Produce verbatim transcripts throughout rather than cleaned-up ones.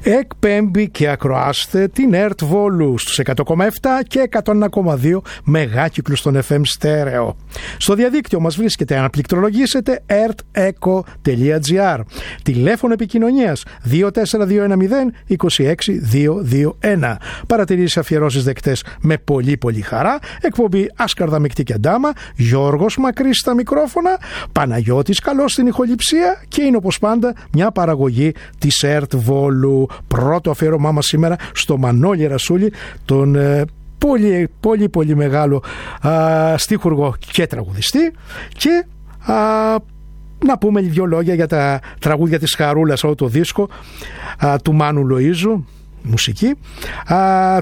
εκπέμπει και ακροάστε την ΕΡΤ Βόλου στους εκατό κόμμα επτά και εκατό ένα κόμμα δύο μεγάκυκλους στον εφ εμ στέρεο. Στο διαδίκτυο μας βρίσκεται αν πληκτρολογήσετε ερτ εκο τελεία τζι άρ. Τηλέφωνο επικοινωνίας δύο τέσσερα δύο ένα μηδέν είκοσι έξι δύο δύο ένα. Παρατηρήσεις, αφιερώσεις δεκτές με πολύ πολύ χαρά. Εκπομπή Άσκαρδα Μικτή και Αντάμα. Γιώργος Μακρύς στα μικρόφωνα, Παναγιώτης Καλός στην ηχοληψία και είναι όπως πάντα μια παραγωγή της ΕΡΤ Βόλου. Πρώτο αφιέρωμά μας σήμερα στο Μανώλη Ρασούλη, τον ε, πολύ πολύ πολύ μεγάλο α, στίχουργο και τραγουδιστή, και α, να πούμε δύο λόγια για τα τραγούδια της Χαρούλας, αυτό το δίσκο α, του Μάνου Λοΐζου, μουσική, α,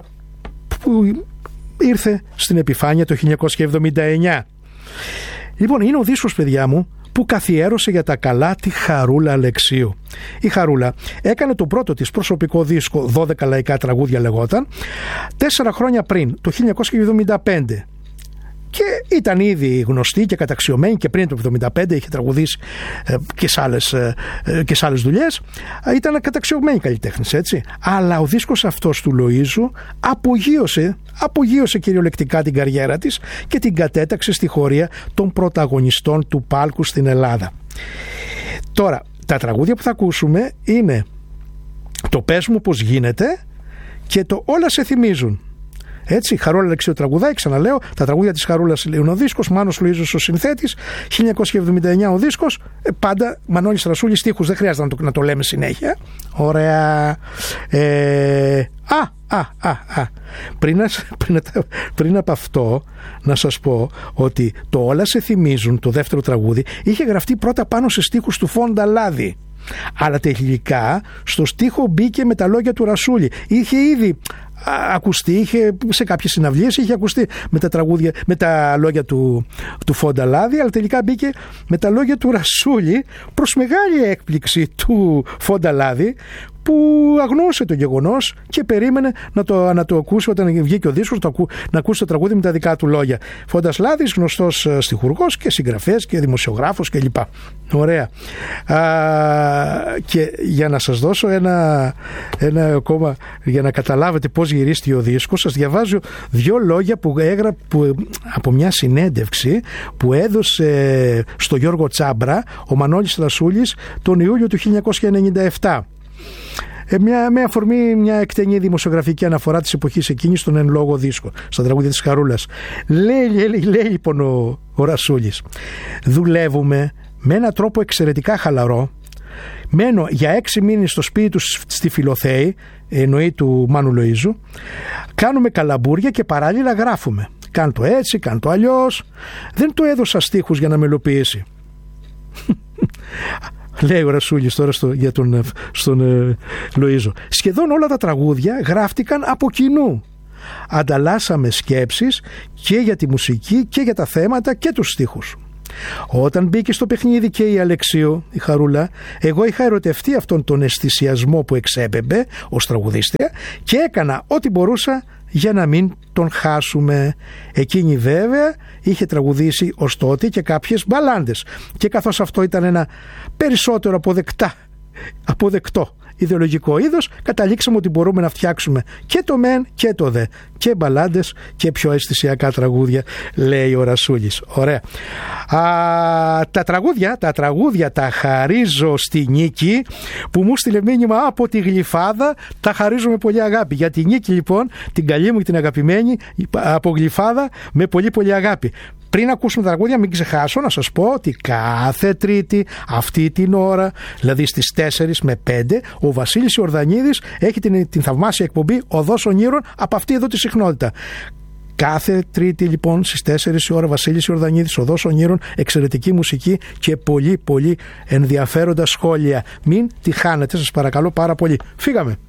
που ήρθε στην επιφάνεια το χίλια εννιακόσια εβδομήντα εννιά. Λοιπόν, είναι ο δίσκος, παιδιά μου, που καθιέρωσε για τα καλά τη Χαρούλα Αλεξίου. Η Χαρούλα έκανε το πρώτο της προσωπικό δίσκο, δώδεκα λαϊκά τραγούδια λέγονταν, τέσσερα χρόνια πριν, το χίλια εννιακόσια εβδομήντα πέντε. Και ήταν ήδη γνωστή και καταξιωμένη και πριν το εβδομήντα πέντε, είχε τραγουδήσει ε, και σε άλλες, ε, και σε άλλες δουλειές. Ε, ήταν καταξιωμένη καλλιτέχνης, έτσι. Αλλά ο δίσκος αυτός του Λοΐζου απογείωσε, απογείωσε κυριολεκτικά την καριέρα της και την κατέταξε στη χωρία των πρωταγωνιστών του πάλκου στην Ελλάδα. Τώρα, τα τραγούδια που θα ακούσουμε είναι το «Πες μου πως γίνεται» και το «Όλα σε θυμίζουν». Έτσι, Χαρούλα Αλεξίου τραγουδάει, ξαναλέω, τα τραγούδια της Χαρούλας είναι ο δίσκος, Μάνος Λοΐζος ο συνθέτης, χίλια εννιακόσια εβδομήντα εννιά ο δίσκος, πάντα Μανώλης Ρασούλης στίχους, δεν χρειάζεται να το, να το λέμε συνέχεια. Ωραία. Ε, α, α, α, α. Πριν, πριν, πριν από αυτό, να σας πω ότι το «Όλα σε θυμίζουν», το δεύτερο τραγούδι, είχε γραφτεί πρώτα πάνω σε στίχους του Φόντα Λάδη. Αλλά τελικά στο στίχο μπήκε με τα λόγια του Ρασούλη. Είχε ήδη ακουστεί, είχε, σε κάποιες συναυλίες είχε ακουστεί με τα, τραγούδια, με τα λόγια του, του Φόντα Λάδη, αλλά τελικά μπήκε με τα λόγια του Ρασούλη, προς μεγάλη έκπληξη του Φόντα Λάδη, που αγνώσε το γεγονός και περίμενε να το, να το ακούσει όταν βγήκε ο δίσκος, το, να ακούσει το τραγούδι με τα δικά του λόγια. Φόντας Λάδης, γνωστός στιχουργός και συγγραφέας και δημοσιογράφος κλπ. Ωραία. Α, και για να σας δώσω ένα, ένα ακόμα, για να καταλάβετε πώς γυρίστηκε ο δίσκος, σας διαβάζω δύο λόγια που έγραψε από μια συνέντευξη που έδωσε στο Γιώργο Τσάμπρα ο Μανώλης Ρασούλης τον Ιούλιο του χίλια εννιακόσια ενενήντα επτά. Μια, με αφορμή μια εκτενή δημοσιογραφική αναφορά της εποχής εκείνης στον εν λόγω δίσκο, στα τραγούδια της Χαρούλας. Λέει, λέει, λέει λοιπόν ο, ο Ρασούλης, δουλεύουμε με έναν τρόπο εξαιρετικά χαλαρό. Μένω για έξι μήνες στο σπίτι του στη Φιλοθέη, εννοεί του Μάνου Λοΐζου, κάνουμε καλαμπούρια και παράλληλα γράφουμε. Κάν το έτσι, κάν το αλλιώς. Δεν του έδωσα στίχους για να μελοποιήσει. Λέει ο Ρασούλης τώρα στο, για τον, στον ε, Λοΐζο. Σχεδόν όλα τα τραγούδια γράφτηκαν από κοινού. Ανταλλάσσαμε σκέψεις και για τη μουσική και για τα θέματα και τους στίχους. Όταν μπήκε στο παιχνίδι και η Αλεξίου, η Χαρούλα, εγώ είχα ερωτευτεί αυτόν τον αισθησιασμό που εξέπεμπε ως τραγουδίστρια και έκανα ό,τι μπορούσα για να μην τον χάσουμε. Εκείνη βέβαια είχε τραγουδήσει ως τότε και κάποιες μπαλάντες και καθώς αυτό ήταν ένα περισσότερο αποδεκτά, αποδεκτό ιδεολογικό είδος, καταλήξαμε ότι μπορούμε να φτιάξουμε και το μεν και το δε, και μπαλάντες και πιο αισθησιακά τραγούδια, λέει ο Ρασούλης. Ωραία. Α, τα τραγούδια, τα τραγούδια τα χαρίζω στη Νίκη, που μου στείλε μήνυμα από τη Γλυφάδα. Τα χαρίζω με πολύ αγάπη. Για τη Νίκη λοιπόν, την καλή μου και την αγαπημένη, από Γλυφάδα, με πολύ πολύ αγάπη. Πριν ακούσουμε τα τραγούδια, μην ξεχάσω να σας πω ότι κάθε Τρίτη αυτή την ώρα, δηλαδή στις τέσσερις με πέντε, ο Βασίλης Ιορδανίδης έχει την, την θαυμάσια εκπομπή Οδός Ονείρων από αυτή εδώ τη συχνότητα. Κάθε Τρίτη λοιπόν στις τέσσερις η ώρα, Βασίλης Ιορδανίδης, Οδός Ονείρων, εξαιρετική μουσική και πολύ πολύ ενδιαφέροντα σχόλια. Μην τη χάνετε, σας παρακαλώ πάρα πολύ. Φύγαμε.